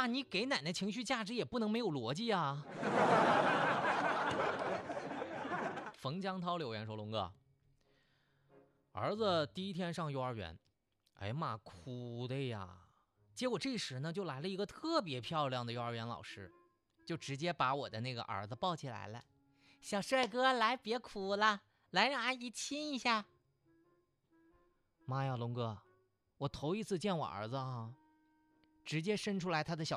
爸，你给奶奶情绪价值也不能没有逻辑啊。冯江涛留言说：“龙哥，儿子第一天上幼儿园，哎呀妈，哭的呀！结果这时呢，就来了一个特别漂亮的幼儿园老师，就直接把我的那个儿子抱起来了。小帅哥，来，别哭了，来让阿姨亲一下。妈呀，龙哥，我头一次见我儿子啊，直接伸出来他的小